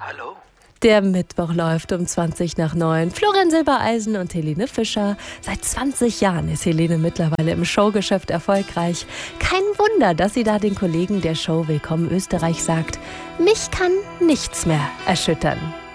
hallo? Der Mittwoch läuft um 20:20. Florian Silbereisen und Helene Fischer. Seit 20 Jahren ist Helene mittlerweile im Showgeschäft erfolgreich. Kein Wunder, dass sie da den Kollegen der Show Willkommen Österreich sagt: Mich kann nichts mehr erschüttern.